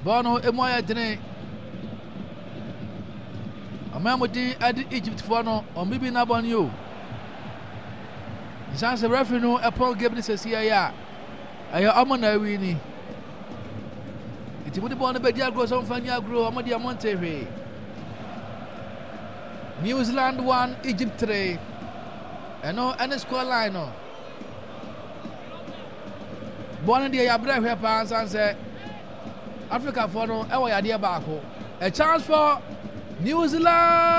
Bono Emoya Dene Amamudi at Egypt for no or maybe not on you. It sounds a referee upon giving us a ya. I am on a winnie. It would be born a bedia grows on Fania grow, Amadia Monterrey. New Zealand 1, Egypt 3. And no, any score line. No. Born in the Yabra here, Pans and say Africa for no, our idea back. A chance for New Zealand.